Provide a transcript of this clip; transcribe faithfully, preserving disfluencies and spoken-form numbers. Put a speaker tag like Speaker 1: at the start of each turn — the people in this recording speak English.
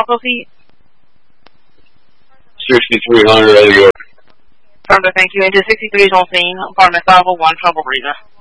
Speaker 1: I'll proceed.
Speaker 2: sixty-three hundred, Eddie York.
Speaker 1: Further, thank you. Into sixty-three is on scene. Apartment five oh one, trouble breather.